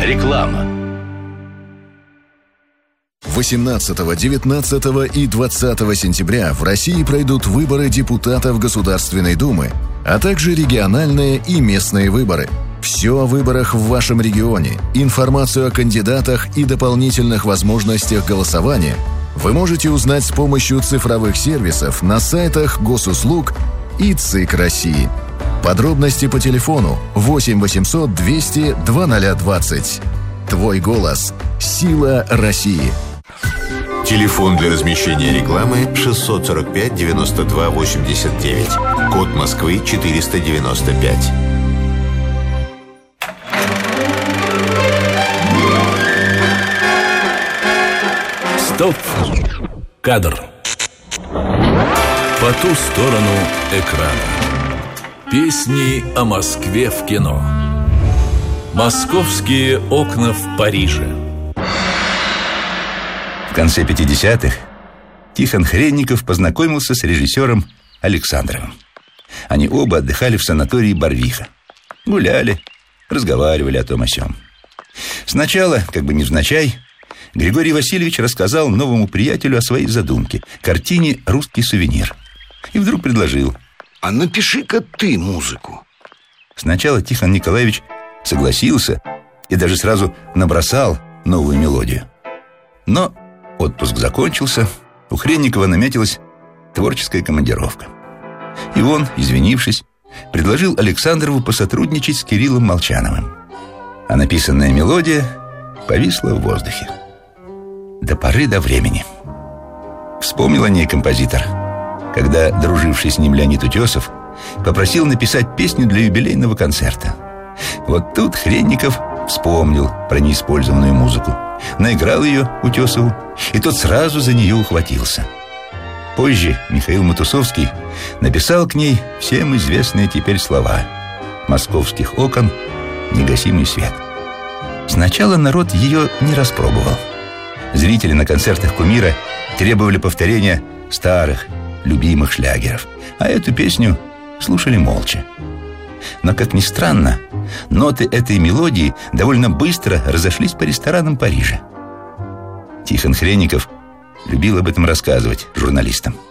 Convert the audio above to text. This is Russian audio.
Реклама. 18, 19 и 20 сентября в России пройдут выборы депутатов Государственной Думы, а также региональные и местные выборы. Все о выборах в вашем регионе, информацию о кандидатах и дополнительных возможностях голосования вы можете узнать с помощью цифровых сервисов на сайтах Госуслуг и ЦИК России. Подробности по телефону 8 800 200 2020. Твой голос. Сила России. Телефон для размещения рекламы 645 92 89. Код Москвы 495. Стоп! Кадр. По ту сторону экрана. Песни о Москве в кино. Московские окна в Париже. В конце 50-х Тихон Хренников познакомился с режиссером Александровым. Они оба отдыхали в санатории Барвиха. Гуляли, разговаривали о том о сём. Сначала, как бы невзначай, Григорий Васильевич рассказал новому приятелю о своей задумке – картине «Русский сувенир». И вдруг предложил: а напиши-ка ты музыку. Сначала Тихон Николаевич согласился и даже сразу набросал новую мелодию. Но отпуск закончился, у Хренникова наметилась творческая командировка. И он, извинившись, предложил Александрову посотрудничать с Кириллом Молчановым. А написанная мелодия повисла в воздухе до поры до времени. Вспомнил о ней композитор, когда друживший с ним Леонид Утесов попросил написать песню для юбилейного концерта. Вот тут Хренников вспомнил про неиспользованную музыку, наиграл ее Утесову, и тот сразу за нее ухватился. Позже Михаил Матусовский написал к ней всем известные теперь слова: «Московских окон негасимый свет». Сначала народ ее не распробовал. Зрители на концертах кумира требовали повторения старых, любимых шлягеров, а эту песню слушали молча. Но, как ни странно, ноты этой мелодии довольно быстро разошлись по ресторанам Парижа. Тихон Хренников любил об этом рассказывать журналистам.